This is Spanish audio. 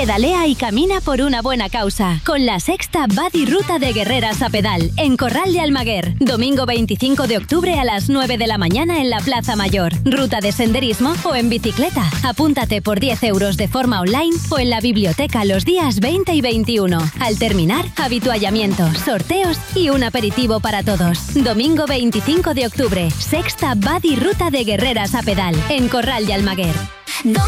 Pedalea y camina por una buena causa con la sexta Badi Ruta de Guerreras a Pedal en Corral de Almaguer. Domingo 25 de octubre a las 9 de la mañana en la Plaza Mayor. Ruta de senderismo o en bicicleta. Apúntate por 10 euros de forma online o en la biblioteca los días 20 y 21. Al terminar, habituallamiento, sorteos y un aperitivo para todos. Domingo 25 de octubre, sexta Badi Ruta de Guerreras a Pedal en Corral de Almaguer.